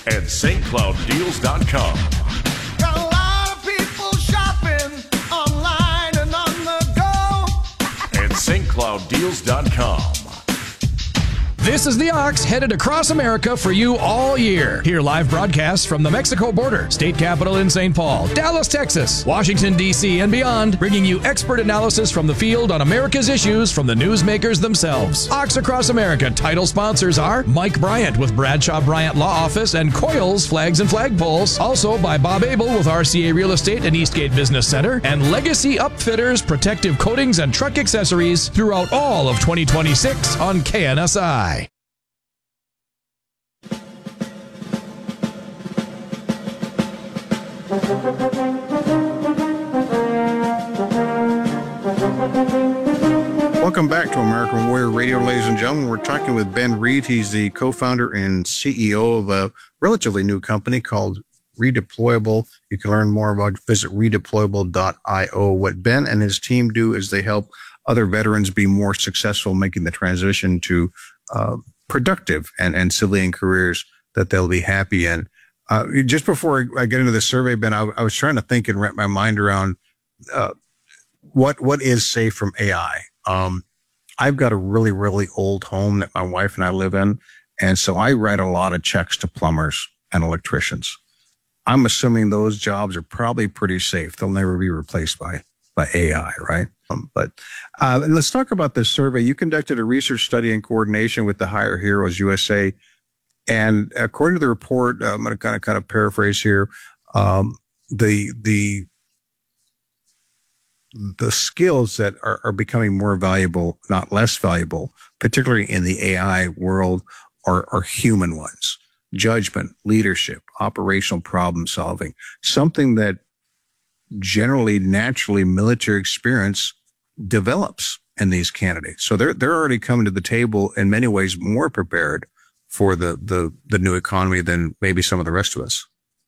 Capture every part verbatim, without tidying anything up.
and Saint Cloud Deals dot com. Got a lot of people shopping online and on the go. And Saint Cloud Deals dot com. This is the Ox headed across America for you all year. Hear live broadcasts from the Mexico border, state capital in Saint Paul, Dallas, Texas, Washington, D C, and beyond, bringing you expert analysis from the field on America's issues from the newsmakers themselves. Ox Across America title sponsors are Mike Bryant with Bradshaw Bryant Law Office and Coils Flags and Flagpoles. Also by Bob Abel with R C A Real Estate and Eastgate Business Center, and Legacy Upfitters, protective coatings and truck accessories throughout all of twenty twenty-six on K N S I. Welcome back to American Warrior Radio, ladies and gentlemen. We're talking with Ben Reed. He's the co-founder and C E O of a relatively new company called Redeployable. You can learn more about it. Visit redeployable dot io. What Ben and his team do is they help other veterans be more successful making the transition to uh, productive and, and civilian careers that they'll be happy in. Uh, just before I get into the survey, Ben, I, I was trying to think and wrap my mind around uh, what what is safe from A I. Um, I've got a really, really old home that my wife and I live in, and so I write a lot of checks to plumbers and electricians. I'm assuming those jobs are probably pretty safe. They'll never be replaced by by A I, right? Um, but uh, and let's talk about this survey. You conducted a research study in coordination with the Hire Heroes U S A. And according to the report, uh, I'm going to kind of kind of paraphrase here. Um, the the the skills that are, are becoming more valuable, not less valuable, particularly in the A I world, are, are human ones: judgment, leadership, operational problem solving. Something that generally, naturally, military experience develops in these candidates. So they're they're already coming to the table in many ways more prepared for the, the, the new economy than maybe some of the rest of us.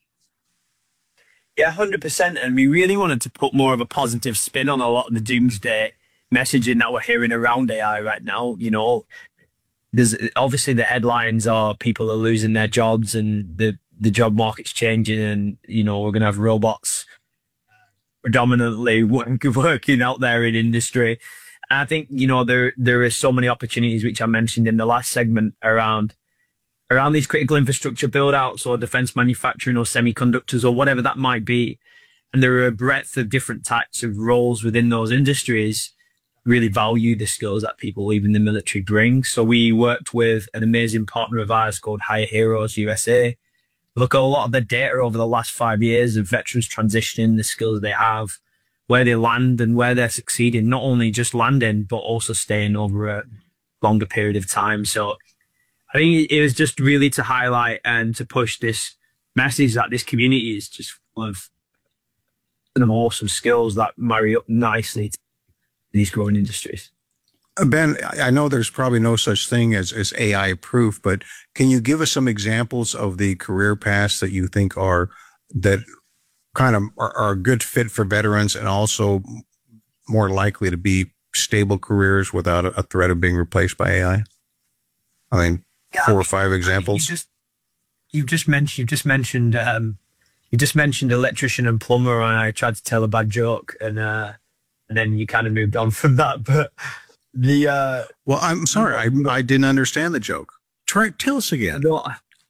Yeah, one hundred percent. And we really wanted to put more of a positive spin on a lot of the doomsday messaging that we're hearing around A I right now. You know, there's obviously the headlines are people are losing their jobs and the, the job market's changing, and, you know, we're going to have robots predominantly working out there in industry. And I think, you know, there, there are so many opportunities, which I mentioned in the last segment, around around these critical infrastructure build-outs or defense manufacturing or semiconductors or whatever that might be. And there are a breadth of different types of roles within those industries really value the skills that people leaving the military bring. So we worked with an amazing partner of ours called Hire Heroes U S A. Look at a lot of the data over the last five years of veterans transitioning, the skills they have, where they land and where they're succeeding, not only just landing, but also staying over a longer period of time. So I think it was just really to highlight and to push this message that this community is just full of some awesome skills that marry up nicely to these growing industries. Ben, I know there's probably no such thing as, as A I proof, but can you give us some examples of the career paths that you think are, that kind of are, are a good fit for veterans and also more likely to be stable careers without a, a threat of being replaced by A I? I mean, Yeah, four or five examples. You just, you just mentioned, you just mentioned, um, you just mentioned electrician and plumber, and I tried to tell a bad joke, and uh, and then you kind of moved on from that. But the uh, well, I'm sorry, I I didn't understand the joke. Try tell us again. No,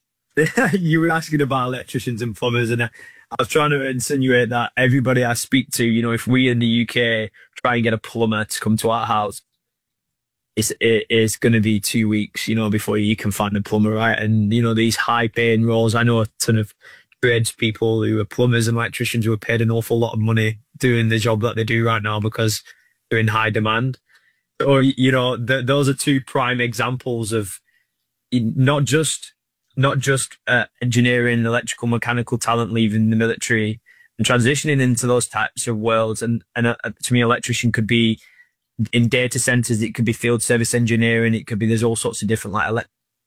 you were asking about electricians and plumbers, and I was trying to insinuate that everybody I speak to, you know, if we in the U K try and get a plumber to come to our house, It's, it is going to be two weeks, you know, before you can find a plumber, right? And, you know, these high paying roles, I know a ton of trades people who are plumbers and electricians who are paid an awful lot of money doing the job that they do right now because they're in high demand. Or, you know, th those are two prime examples of not just, not just uh, engineering, electrical, mechanical talent leaving the military and transitioning into those types of worlds. And, and uh, to me, electrician could be in data centers, it could be field service engineering, it could be, there's all sorts of different like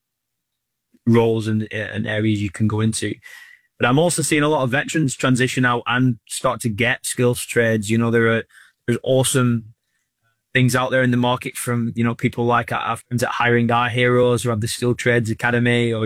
roles and, and areas you can go into. But I'm also seeing a lot of veterans transition out and start to get skills trades. You know, there are, there's awesome things out there in the market from, you know, people like our friends at Hiring Our Heroes who have the Skill Trades Academy, or